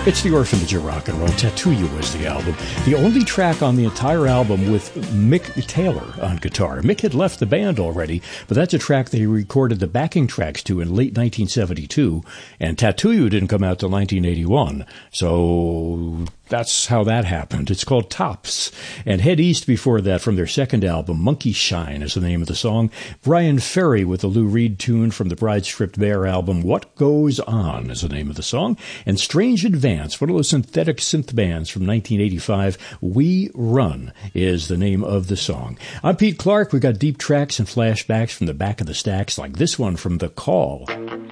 It's the Orphanage of Rock and Roll. Tattoo You was the album. The only track on the entire album with Mick Taylor on guitar. Mick had left the band already, but that's a track that he recorded the backing tracks to in late 1972, and Tattoo You didn't come out till 1981. So that's how that happened. It's called Tops. And Head East before that from their second album, Monkey Shine is the name of the song. Brian Ferry with the Lou Reed tune from the Bride Stripped Bare album, What Goes On is the name of the song. And Strange Advance, one of those synthetic synth bands from 1985, We Run is the name of the song. I'm Pete Clark. We got deep tracks and flashbacks from the back of the stacks like this one from The Call.